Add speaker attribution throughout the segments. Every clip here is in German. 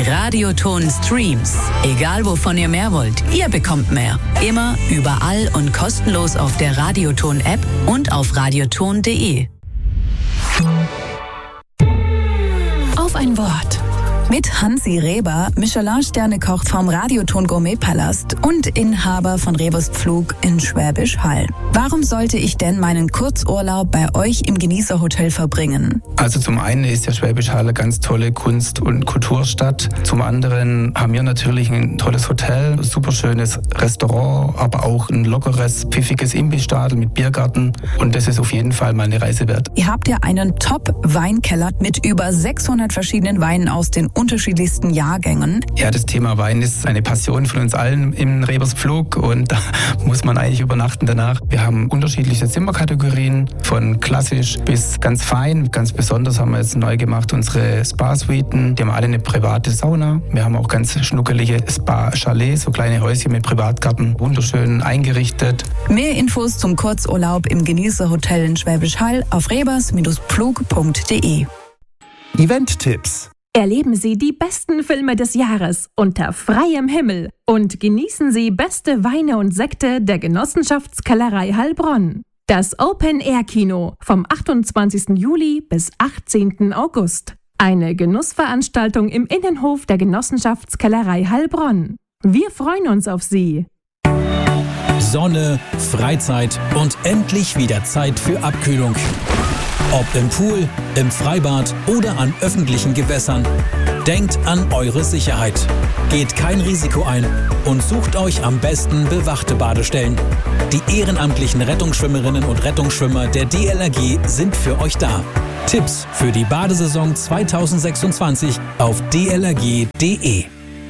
Speaker 1: Radioton Streams. Egal wovon ihr mehr wollt, ihr bekommt mehr. Immer, überall und kostenlos auf der Radioton App und auf radioton.de.
Speaker 2: Auf ein Wort. Mit Hansi Reber, Michelin-Sterne-Koch vom Radioton Gourmet-Palast und Inhaber von Rebers Pflug in Schwäbisch Hall. Warum sollte ich denn meinen Kurzurlaub bei euch im Genießerhotel verbringen?
Speaker 3: Also zum einen ist der Schwäbisch Hall eine ganz tolle Kunst- und Kulturstadt. Zum anderen haben wir natürlich ein tolles Hotel, ein super schönes Restaurant, aber auch ein lockeres, pfiffiges Imbissstadel mit Biergarten. Und das ist auf jeden Fall mal eine Reise wert.
Speaker 2: Ihr habt ja einen Top-Weinkeller mit über 600 verschiedenen Weinen aus den unterschiedlichsten Jahrgängen.
Speaker 3: Ja, das Thema Wein ist eine Passion von uns allen im Rebers Pflug und da muss man eigentlich übernachten danach. Wir haben unterschiedliche Zimmerkategorien, von klassisch bis ganz fein. Ganz besonders haben wir jetzt neu gemacht unsere Spa-Suiten. Die haben alle eine private Sauna. Wir haben auch ganz schnuckelige Spa-Chalets, so kleine Häuschen mit Privatgarten, wunderschön eingerichtet.
Speaker 2: Mehr Infos zum Kurzurlaub im Genießerhotel in Schwäbisch Hall auf rebers-pflug.de.
Speaker 4: Event-Tipps.
Speaker 5: Erleben Sie die besten Filme des Jahres unter freiem Himmel und genießen Sie beste Weine und Sekte der Genossenschaftskellerei Heilbronn. Das Open-Air-Kino vom 28. Juli bis 18. August. Eine Genussveranstaltung im Innenhof der Genossenschaftskellerei Heilbronn. Wir freuen uns auf Sie.
Speaker 6: Sonne, Freizeit und endlich wieder Zeit für Abkühlung. Ob im Pool, im Freibad oder an öffentlichen Gewässern. Denkt an eure Sicherheit. Geht kein Risiko ein und sucht euch am besten bewachte Badestellen. Die ehrenamtlichen Rettungsschwimmerinnen und Rettungsschwimmer der DLRG sind für euch da. Tipps für die Badesaison 2026 auf dlrg.de.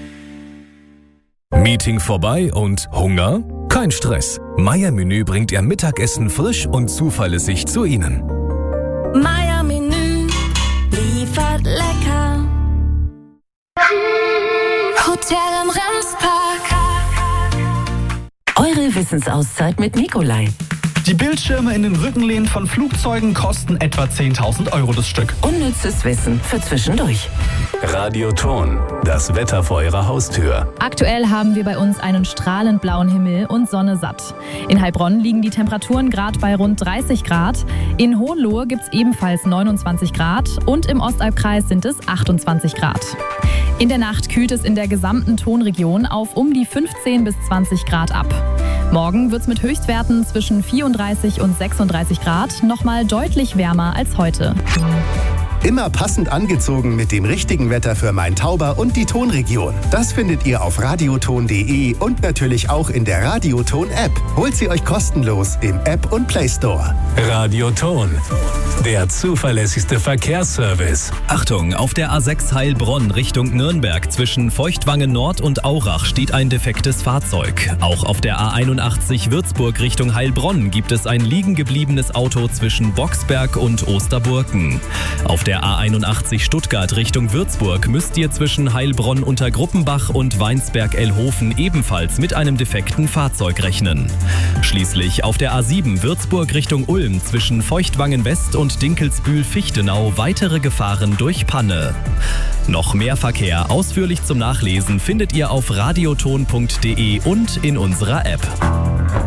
Speaker 7: Meeting vorbei und Hunger? Kein Stress. Meier Menü bringt Ihr Mittagessen frisch und zuverlässig zu Ihnen.
Speaker 8: Meier Menü liefert lecker. Hotel im Remspark.
Speaker 1: Eure Wissensauszeit mit Nikolai.
Speaker 4: Die Bildschirme in den Rückenlehnen von Flugzeugen kosten etwa 10.000 € das Stück.
Speaker 1: Unnützes Wissen für zwischendurch.
Speaker 7: Radioton, das Wetter vor Ihrer Haustür.
Speaker 9: Aktuell haben wir bei uns einen strahlend blauen Himmel und Sonne satt. In Heilbronn liegen die Temperaturen gerade bei rund 30 Grad. In Hohenlohe gibt es ebenfalls 29 Grad und im Ostalbkreis sind es 28 Grad. In der Nacht kühlt es in der gesamten Tonregion auf um die 15 bis 20 Grad ab. Morgen wird es mit Höchstwerten zwischen 34 und 36 Grad nochmal deutlich wärmer als heute.
Speaker 4: Immer passend angezogen mit dem richtigen Wetter für Main-Tauber und die Tonregion. Das findet ihr auf radioton.de und natürlich auch in der Radioton-App. Holt sie euch kostenlos im App- und Play-Store.
Speaker 7: Radioton, der zuverlässigste Verkehrsservice.
Speaker 10: Achtung, auf der A6 Heilbronn Richtung Nürnberg zwischen Feuchtwangen Nord und Aurach steht ein defektes Fahrzeug. Auch auf der A81 Würzburg Richtung Heilbronn gibt es ein liegen gebliebenes Auto zwischen Boxberg und Osterburken. Auf der A81 Stuttgart Richtung Würzburg müsst ihr zwischen Heilbronn unter Gruppenbach und Weinsberg-Elhofen ebenfalls mit einem defekten Fahrzeug rechnen. Schließlich auf der A7 Würzburg Richtung Ulm zwischen Feuchtwangen West und Dinkelsbühl-Fichtenau weitere Gefahren durch Panne. Noch mehr Verkehr ausführlich zum Nachlesen findet ihr auf radioton.de und in unserer App.